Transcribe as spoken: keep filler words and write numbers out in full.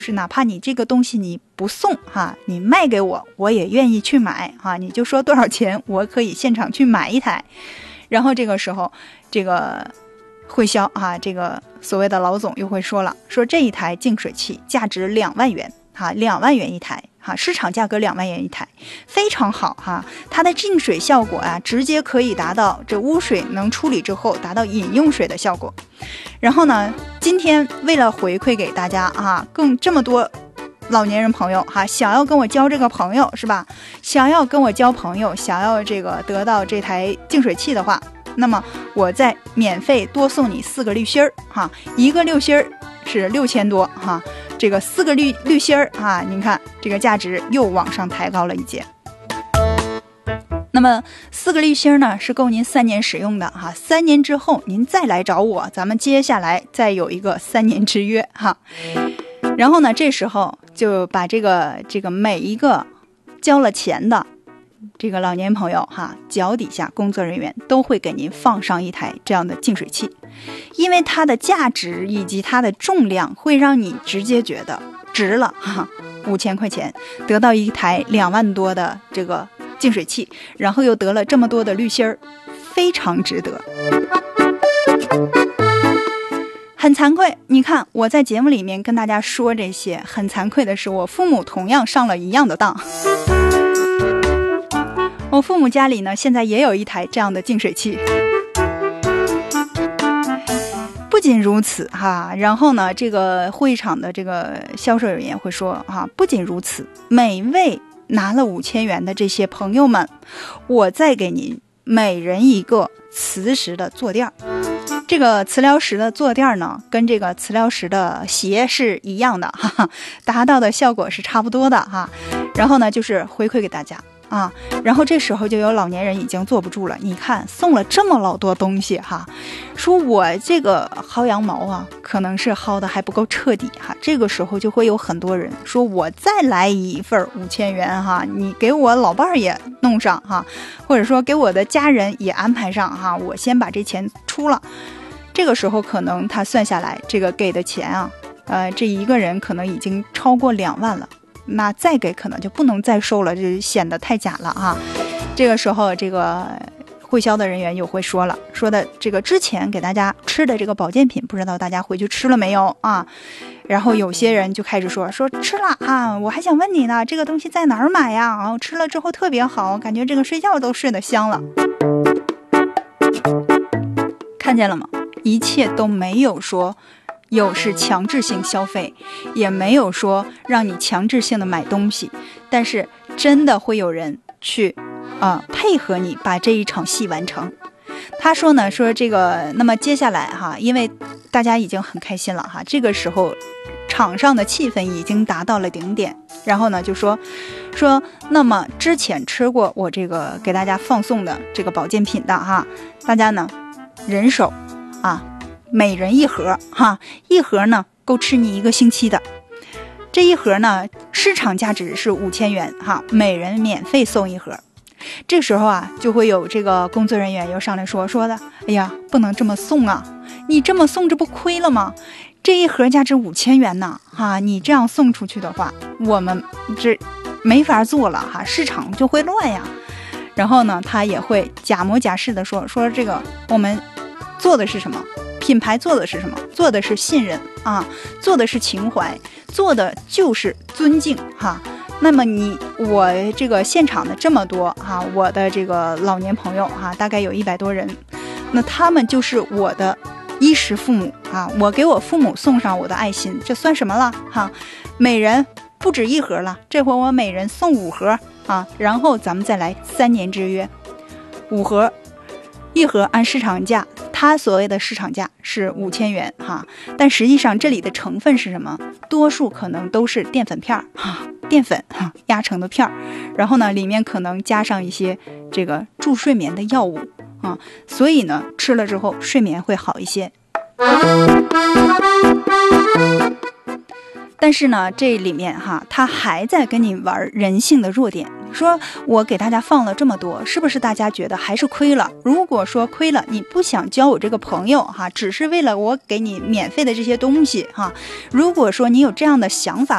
是哪怕你这个东西你不送哈，你卖给我，我也愿意去买哈，你就说多少钱，我可以现场去买一台。然后这个时候，这个会销啊，这个所谓的老总又会说了，说这一台净水器价值两万元哈，两万元一台哈，市场价格两万元一台，非常好哈，它的净水效果啊，直接可以达到这污水能处理之后达到饮用水的效果。然后呢，今天为了回馈给大家啊，更这么多老年人朋友哈，想要跟我交这个朋友是吧？想要跟我交朋友，想要这个得到这台净水器的话，那么我再免费多送你四个滤芯儿哈，一个滤芯儿是六千多哈，这个四个滤滤芯儿啊，您看这个价值又往上抬高了一截。那么四个滤芯呢是够您三年使用的哈，三年之后您再来找我，咱们接下来再有一个三年之约哈。然后呢，这时候就把这个这个每一个交了钱的这个老年朋友哈，脚底下工作人员都会给您放上一台这样的净水器，因为它的价值以及它的重量会让你直接觉得值了哈，五千块钱得到一台两万多的这个净水器，然后又得了这么多的滤芯儿，非常值得。很惭愧，你看我在节目里面跟大家说这些，很惭愧的是我父母同样上了一样的当。我父母家里呢现在也有一台这样的净水器。不仅如此哈，然后呢这个会场的这个销售人员会说哈，不仅如此，每位拿了五千元的这些朋友们，我再给您每人一个磁石的坐垫。这个磁疗石的坐垫呢，跟这个磁疗石的鞋是一样的哈哈，达到的效果是差不多的哈。然后呢，就是回馈给大家啊。然后这时候就有老年人已经坐不住了，你看送了这么老多东西哈，说我这个薅羊毛啊，可能是薅的还不够彻底哈。这个时候就会有很多人说，我再来一份五千元哈，你给我老伴儿也弄上哈，或者说给我的家人也安排上哈，我先把这钱出了。这个时候可能他算下来，这个给的钱啊，呃，这一个人可能已经超过两万了，那再给可能就不能再收了，这显得太假了啊。这个时候，这个会销的人员又会说了，说的这个之前给大家吃的这个保健品，不知道大家回去吃了没有啊？然后有些人就开始说说吃了啊，我还想问你呢，这个东西在哪儿买呀？然后吃了之后特别好，感觉这个睡觉都睡得香了。看见了吗？一切都没有说有是强制性消费，也没有说让你强制性的买东西，但是真的会有人去呃配合你把这一场戏完成。他说呢，说这个那么接下来哈，因为大家已经很开心了哈，这个时候场上的气氛已经达到了顶点，然后呢就说说那么之前吃过我这个给大家放送的这个保健品的哈，大家呢人手啊，每人一盒哈，一盒呢够吃你一个星期的。这一盒呢，市场价值是五千元哈，每人免费送一盒。这时候啊，就会有这个工作人员又上来说说的，哎呀，不能这么送啊，你这么送这不亏了吗？这一盒价值五千元呢，哈，你这样送出去的话，我们这没法做了哈，市场就会乱呀。然后呢，他也会假模假式的说说这个我们做的是什么？品牌做的是什么？做的是信任啊，做的是情怀，做的就是尊敬哈。那么你我这个现场的这么多哈，我的这个老年朋友哈，大概有一百多人，那他们就是我的衣食父母啊，我给我父母送上我的爱心，这算什么了哈？每人不止一盒了，这回我每人送五盒啊，然后咱们再来三年之约，五盒。一盒按市场价，它所谓的市场价是五千元哈，但实际上这里的成分是什么？多数可能都是淀粉片哈，淀粉哈压成的片儿，然后呢里面可能加上一些这个助睡眠的药物啊，所以呢吃了之后睡眠会好一些。但是呢，这里面哈，它还在跟你玩人性的弱点。 说我给大家放了这么多，是不是大家觉得还是亏了？如果说亏了，你不想交我这个朋友哈，只是为了我给你免费的这些东西哈，如果说你有这样的想法